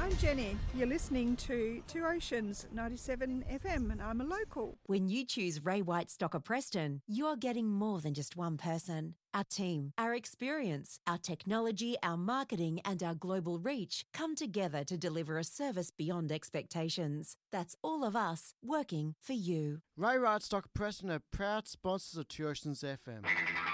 I'm Jenny. You're listening to Two Oceans 97 FM and I'm a local. When you choose Ray White Stocker Preston, you're getting more than just one person. Our team, our experience, our technology, our marketing and our global reach come together to deliver a service beyond expectations. That's all of us working for you. Ray White Stocker Preston are proud sponsors of Two Oceans FM.